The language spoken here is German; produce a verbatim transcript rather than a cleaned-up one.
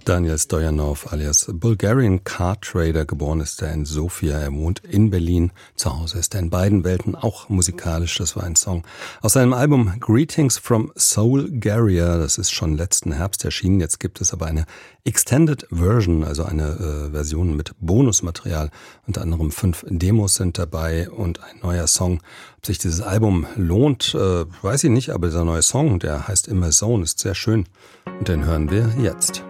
Daniel Stojanov alias Bulgarian Car Trader, geboren ist er in Sofia, er wohnt in Berlin, zu Hause ist er in beiden Welten, auch musikalisch. Das war ein Song aus seinem Album Greetings from Soulgaria, das ist schon letzten Herbst erschienen, jetzt gibt es aber eine Extended Version, also eine äh, Version mit Bonusmaterial, unter anderem fünf Demos sind dabei und ein neuer Song. Ob sich dieses Album lohnt, äh, weiß ich nicht, aber dieser neue Song, der heißt In My Zone, ist sehr schön und den hören wir jetzt.